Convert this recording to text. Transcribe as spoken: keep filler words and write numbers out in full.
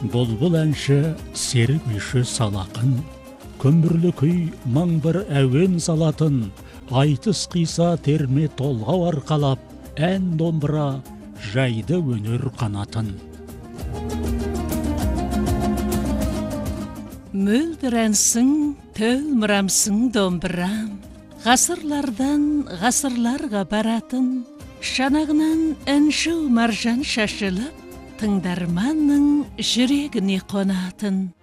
Бұлбұл әнші серік үйші салақын, көмірлі күй маң бір әуен салатын, айтыс қиса терме толғау арқалап, ән домбыра жайды өнер қанатын. Мөлдір әнсің, төл мұрамсың домбырам, ғасырлардан ғасырларға баратын, шанағынан әнші маржан шашылып, тыңдарманның жүрегіне қонатын.